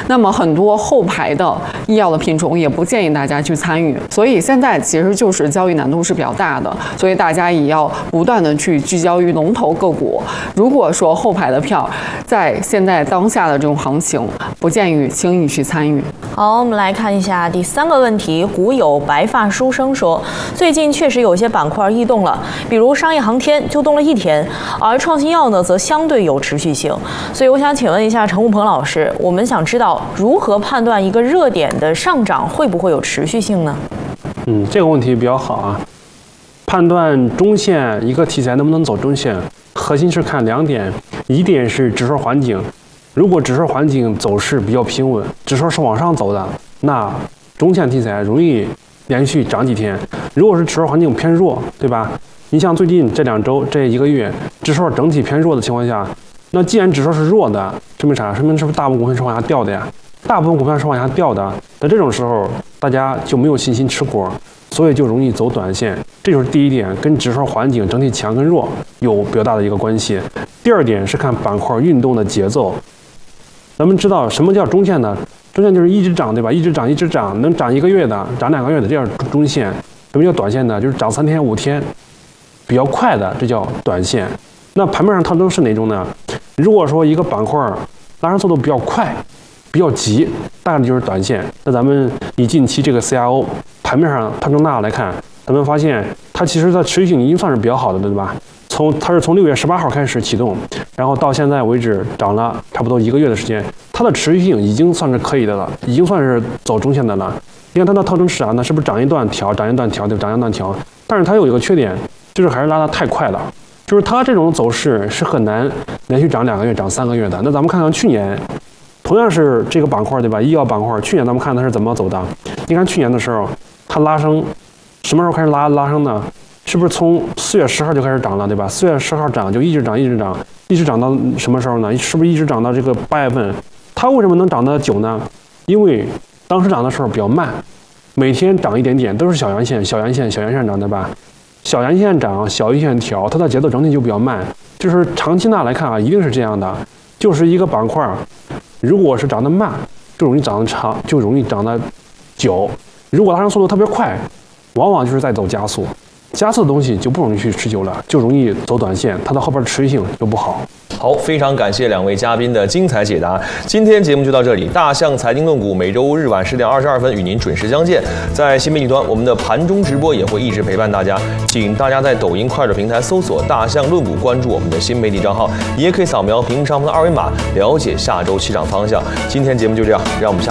那么很多后排的医药的品种也不建议大家去参与。所以现在其实就是交易难度是比较大的，所以大家也要不断的去聚焦于龙头个股。如果说后排的票在现在当下的这种行情，不建议轻易去参与。 好，我们来看一下第3个问题。股友白发书生说，最近确实有些板块异动了，比如商业航天就动了1天，而创新药呢则相对有持续性。所以我想请问一下陈悟鹏老师，我们想知道如何判断一个热点的上涨会不会有持续性呢？ 这个问题比较好啊。判断中线一个题材能不能走中线，核心是看2点，一点是指数环境。如果指数环境走势比较平稳，指数是往上走的，那中线题材容易连续涨几天。如果是指数环境偏弱，对吧？你像最近这2周、这1个月，指数整体偏弱的情况下，那既然指数是弱的，说明啥？说明是不是大部分股票是往下掉的呀？大部分股票是往下掉的，在这种时候，大家就没有信心持股，所以就容易走短线。这就是第一点，跟指数环境整体强跟弱有比较大的一个关系。第2点是看板块运动的节奏。咱们知道什么叫中线呢？中线就是一直涨，对吧？一直涨，一直涨，能涨1个月的，涨2个月的，这叫中线。什么叫短线呢？就是涨3天、5天，比较快的，这叫短线。那盘面上特征是哪种呢？如果说一个板块拉升速度比较快、比较急，大概就是短线。那咱们以近期这个 CRO 盘面上特征大来看，咱们发现它其实它持续性已经算是比较好的，对吧？它是从6月18号开始启动，然后到现在为止涨了差不多1个月的时间，它的持续性已经算是可以的了，已经算是走中线的了。你看它的特征是啥呢？是不是涨一段调，涨一段调，对吧？涨一段调。但是它有一个缺点，就是还是拉得太快了，就是它这种走势是很难连续涨2个月、涨3个月的。那咱们看看去年，同样是这个板块，对吧？医药板块，去年咱们看它是怎么走的？你看去年的时候，它拉升，什么时候开始拉升呢？是不是从4月10号就开始涨了，对吧？4月10号涨就一直涨，一直涨，一直涨到什么时候呢？是不是一直涨到这个8月份？它为什么能涨得久呢？因为当时涨的时候比较慢，每天涨一点点，都是小阳线、小阳线、小阳线涨，对吧？小阳线涨，小阳线调，它的节奏整体就比较慢。就是长期来看啊，一定是这样的，就是一个板块，如果是涨得慢，就容易涨得长，就容易涨得久；如果拉升速度特别快，往往就是在走加速。加速的东西就不容易去持久了，就容易走短线，它的后边的持续性就不好。 好，非常感谢2位嘉宾的精彩解答。今天节目就到这里，大象财经论股每周日晚10点22分与您准时相见。在新媒体端，我们的盘中直播也会一直陪伴大家，请大家在抖音、快手平台搜索“大象论股”，关注我们的新媒体账号，也可以扫描屏幕上方的2维码了解下周市场方向。今天节目就这样，让我们下